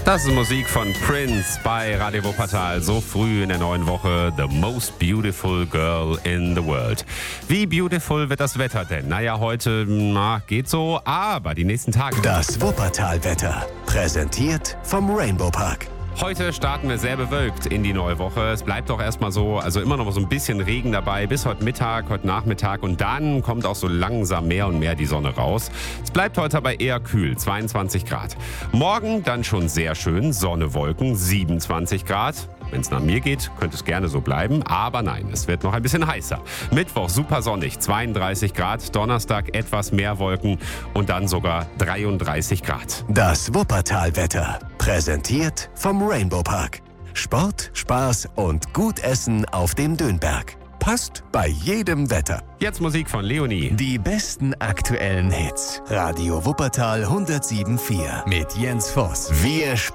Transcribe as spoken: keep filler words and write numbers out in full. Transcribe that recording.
Das ist Musik von Prince bei Radio Wuppertal. So früh in der neuen Woche. The most beautiful girl in the world. Wie beautiful wird das Wetter denn? Naja, heute na, geht so, aber die nächsten Tage. Das Wuppertal-Wetter. Präsentiert vom Rainbow Park. Heute starten wir sehr bewölkt in die neue Woche. Es bleibt doch erstmal so, also immer noch so ein bisschen Regen dabei bis heute Mittag, heute Nachmittag und dann kommt auch so langsam mehr und mehr die Sonne raus. Es bleibt heute aber eher kühl, zweiundzwanzig Grad. Morgen dann schon sehr schön, Sonne, Wolken, siebenundzwanzig Grad. Wenn es nach mir geht, könnte es gerne so bleiben, aber nein, es wird noch ein bisschen heißer. Mittwoch super sonnig, zweiunddreißig Grad, Donnerstag etwas mehr Wolken und dann sogar dreiunddreißig Grad. Das Wuppertal-Wetter. Präsentiert vom Rainbow Park. Sport, Spaß und gut Essen auf dem Dönberg. Passt bei jedem Wetter. Jetzt Musik von Leonie. Die besten aktuellen Hits. Radio Wuppertal hundertsieben Komma vier mit Jens Voss. Wir